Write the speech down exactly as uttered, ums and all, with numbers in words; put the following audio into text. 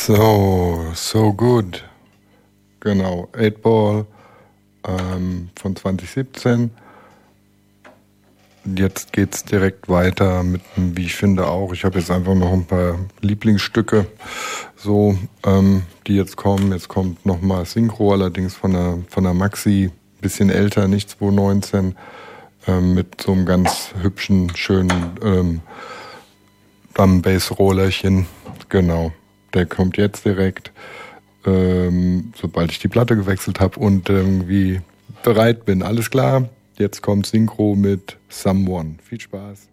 So, so good. Genau, eight Ball ähm, von zwanzig siebzehn. Jetzt geht's direkt weiter mit, wie ich finde auch, ich habe jetzt einfach noch ein paar Lieblingsstücke, so, ähm, die jetzt kommen. Jetzt kommt nochmal Synchro, allerdings von der, von der Maxi, bisschen älter, nicht zwanzig neunzehn, ähm, mit so einem ganz hübschen, schönen ähm, Drum-Bass-Rollerchen. Genau, der kommt jetzt direkt, ähm, sobald ich die Platte gewechselt habe und irgendwie bereit bin. Alles klar, jetzt kommt Synchro mit Someone. Viel Spaß.